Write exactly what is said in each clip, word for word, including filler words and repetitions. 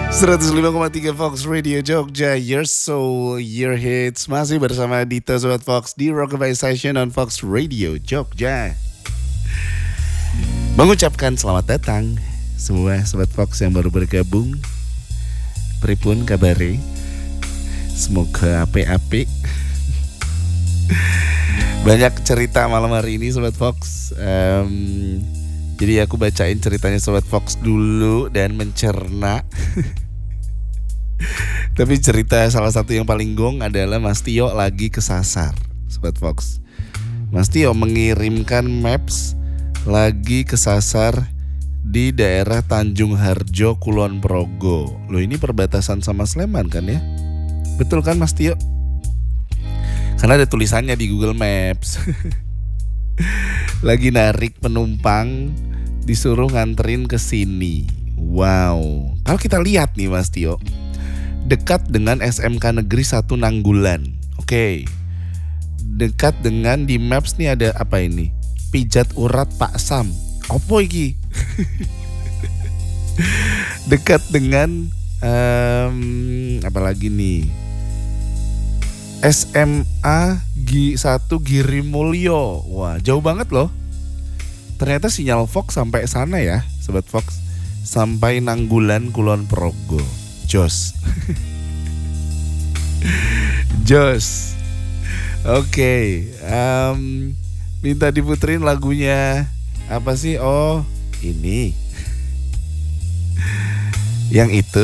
seratus lima koma tiga Fox Radio Jogja, your soul, your hits. Masih bersama Dito Sobat Fox di Rockabye Session on Fox Radio Jogja. Mengucapkan selamat datang semua Sobat Fox yang baru bergabung. Pripun kabare? Semoga apik-apik. Banyak cerita malam hari ini Sobat Fox. um, Jadi aku bacain ceritanya Sobat Fox dulu dan mencerna. Tapi cerita salah satu yang paling gong adalah Mas Tio lagi kesasar Sobat Fox. Mas Tio mengirimkan maps lagi kesasar di daerah Tanjung Harjo, Kulon Progo. Loh, ini perbatasan sama Sleman kan ya? Betul kan Mas Tio? Karena ada tulisannya di Google Maps. Lagi narik penumpang, disuruh nganterin ke sini. Wow. Kalau kita lihat nih Mas Tio, dekat dengan S M K Negeri satu Nanggulan. Oke. Okay. Dekat dengan di Maps nih ada apa ini? Pijat Urat Pak Sam. Opo iki? Dekat dengan um, apa lagi nih? S M A G satu Giri Mulyo. Wah, jauh banget loh. Ternyata sinyal Fox sampai sana ya, Sobat Fox. Sampai Nanggulan, Kulon Progo. Jos. Jos. Oke, okay. um, minta diputerin lagunya apa sih? Oh, ini. Yang itu.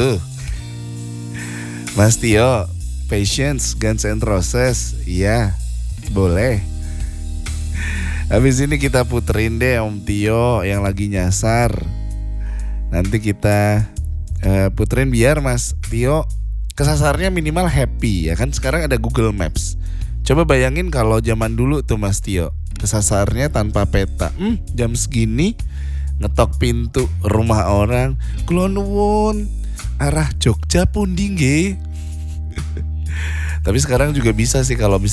Mas Tio, Patience, Guns N' Roses. Iya, boleh. Habis ini kita puterin deh Om Tio yang lagi nyasar. Nanti kita uh, puterin biar Mas Tio kesasarnya minimal happy ya kan. Sekarang ada Google Maps. Coba bayangin kalau zaman dulu tuh Mas Tio kesasarnya tanpa peta. Hmm, jam segini ngetok pintu rumah orang. Kula nuwun, arah Jogja pundi nggih. Tapi sekarang juga bisa sih kalau